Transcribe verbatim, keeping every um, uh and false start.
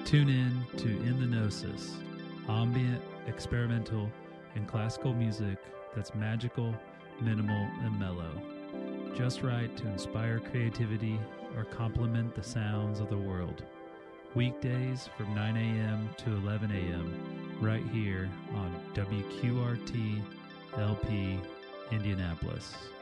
Tune in to In the Gnosis, ambient, experimental, and classical music that's magical, minimal, and mellow. Just right to inspire creativity or complement the sounds of the world. Weekdays from nine a.m. to eleven a.m. right here on W Q R T L P Indianapolis.